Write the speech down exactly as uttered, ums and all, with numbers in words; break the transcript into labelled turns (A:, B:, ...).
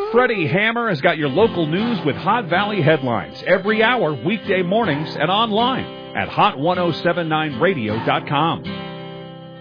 A: Freddie Hammer has got your local news with Hot Valley headlines every hour, weekday mornings, and online at hot ten seventy-nine radio dot com.